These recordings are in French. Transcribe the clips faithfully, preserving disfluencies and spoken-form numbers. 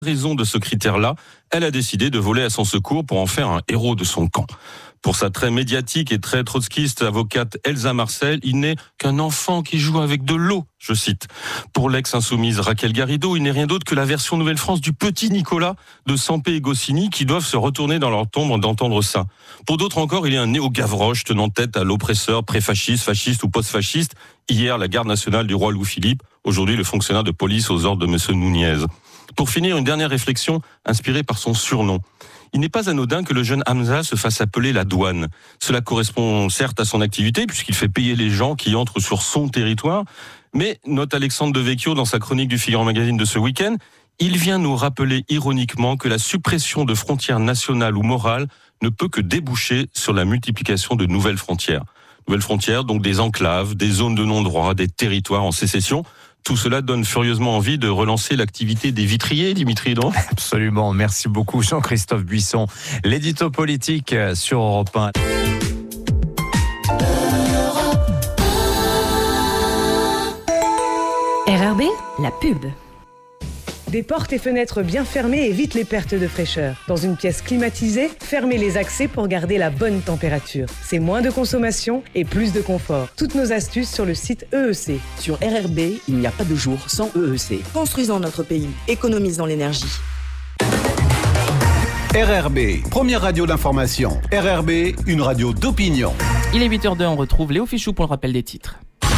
raison de ce critère-là, elle a décidé de voler à son secours pour en faire un héros de son camp. Pour sa très médiatique et très trotskiste avocate Elsa Marcel, il n'est qu'un enfant qui joue avec de l'eau, je cite. Pour l'ex-insoumise Raquel Garrido, il n'est rien d'autre que la version Nouvelle-France du petit Nicolas de Sampé et Goscinny qui doivent se retourner dans leur tombe d'entendre ça. Pour d'autres encore, il est un néo-Gavroche tenant tête à l'oppresseur pré-fasciste, fasciste ou post-fasciste. Hier, la garde nationale du roi Louis-Philippe. Aujourd'hui, le fonctionnaire de police aux ordres de M. Nunez. Pour finir, une dernière réflexion inspirée par son surnom. Il n'est pas anodin que le jeune Hamza se fasse appeler la douane. Cela correspond certes à son activité, puisqu'il fait payer les gens qui entrent sur son territoire, mais, note Alexandre Devecchio dans sa chronique du Figaro Magazine de ce week-end, il vient nous rappeler ironiquement que la suppression de frontières nationales ou morales ne peut que déboucher sur la multiplication de nouvelles frontières. Nouvelles frontières, donc des enclaves, des zones de non-droit, des territoires en sécession. Tout cela donne furieusement envie de relancer l'activité des vitriers, Dimitri Hidron. Absolument, merci beaucoup Jean-Christophe Buisson. L'édito politique sur Europe un. R R B, la pub. Des portes et fenêtres bien fermées évitent les pertes de fraîcheur. Dans une pièce climatisée, fermez les accès pour garder la bonne température. C'est moins de consommation et plus de confort. Toutes nos astuces sur le site E E C. Sur R R B, il n'y a pas de jour sans E E C. Construisons notre pays, économisons l'énergie. R R B, première radio d'information. R R B, une radio d'opinion. Il est huit heures deux, on retrouve Léo Fichou pour le rappel des titres.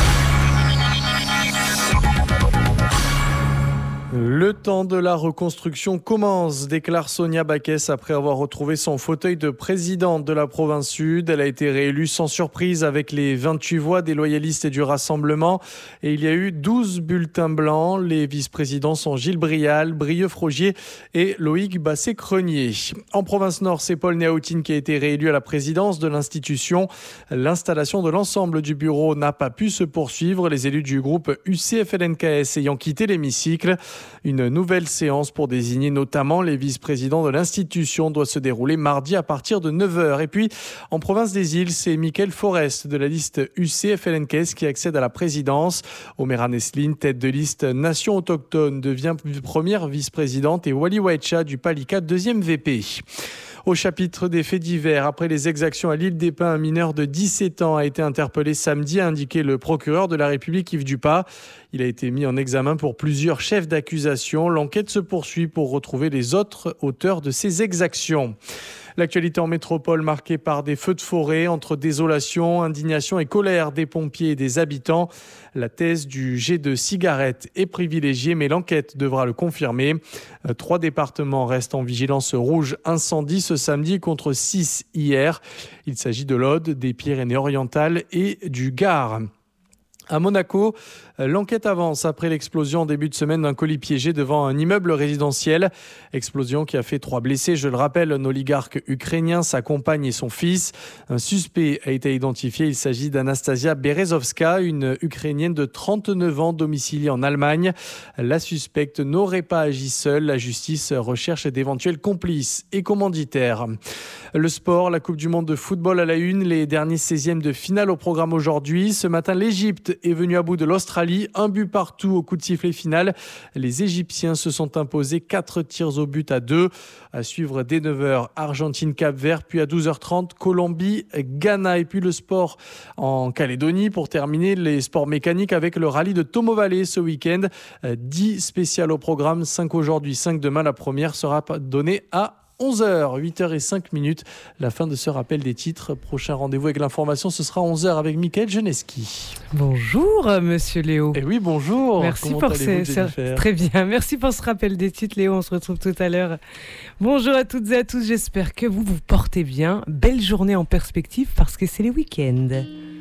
Le temps de la reconstruction commence, déclare Sonia Backès après avoir retrouvé son fauteuil de présidente de la province sud. Elle a été réélue sans surprise avec les vingt-huit voix des loyalistes et du Rassemblement. Et il y a eu douze bulletins blancs. Les vice-présidents sont Gilles Brial, Brieux Frogier et Loïc Basset-Crenier. En province nord, c'est Paul Néautine qui a été réélu à la présidence de l'institution. L'installation de l'ensemble du bureau n'a pas pu se poursuivre, les élus du groupe U C F L N K S ayant quitté l'hémicycle. Une nouvelle séance pour désigner notamment les vice-présidents de l'institution doit se dérouler mardi à partir de neuf heures. Et puis, en province des îles, c'est Mickaël Forest de la liste U C F L N K S qui accède à la présidence. Omera Nesline, tête de liste Nation Autochtone, devient première vice-présidente et Wali Waecha du Palika, deuxième V P. Au chapitre des faits divers, après les exactions à l'île des Pins, un mineur de dix-sept ans a été interpellé samedi, a indiqué le procureur de la République Yves Dupas. Il a été mis en examen pour plusieurs chefs d'accusation. L'enquête se poursuit pour retrouver les autres auteurs de ces exactions. L'actualité en métropole marquée par des feux de forêt entre désolation, indignation et colère des pompiers et des habitants. La thèse du jet de cigarettes est privilégiée, mais l'enquête devra le confirmer. Trois départements restent en vigilance rouge incendie ce samedi contre six hier. Il s'agit de l'Aude, des Pyrénées-Orientales et du Gard. À Monaco, l'enquête avance après l'explosion en début de semaine d'un colis piégé devant un immeuble résidentiel. Explosion qui a fait trois blessés. Je le rappelle, un oligarque ukrainien, sa compagne et son fils. Un suspect a été identifié. Il s'agit d'Anastasia Berezovska, une Ukrainienne de trente-neuf ans domiciliée en Allemagne. La suspecte n'aurait pas agi seule. La justice recherche d'éventuels complices et commanditaires. Le sport, la Coupe du Monde de football à la une. Les derniers seizièmes de finale au programme aujourd'hui. Ce matin, l'Égypte est venue à bout de l'Australie. Un but partout au coup de sifflet final. Les Égyptiens se sont imposés quatre tirs au but à deux. À suivre dès neuf heures, Argentine-Cap-Vert, puis à douze heures trente, Colombie-Ghana. Et puis le sport en Calédonie pour terminer les sports mécaniques avec le rallye de Tomo Valley ce week-end. dix spéciales au programme, cinq aujourd'hui, cinq demain. La première sera donnée à onze heures, huit heures cinq, la fin de ce rappel des titres. Prochain rendez-vous avec l'information, ce sera onze heures avec Mickaël Geneski. Bonjour monsieur Léo. Et oui, bonjour. Merci Comment pour ces, ce... Très bien, merci pour ce rappel des titres Léo, on se retrouve tout à l'heure. Bonjour à toutes et à tous, j'espère que vous vous portez bien. Belle journée en perspective parce que c'est les week-ends.